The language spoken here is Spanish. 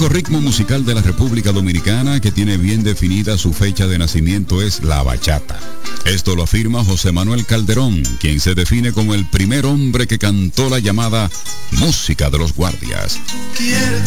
único ritmo musical de la República Dominicana que tiene bien definida su fecha de nacimiento es la bachata. Esto lo afirma José Manuel Calderón, quien se define como el primer hombre que cantó la llamada música de los guardias.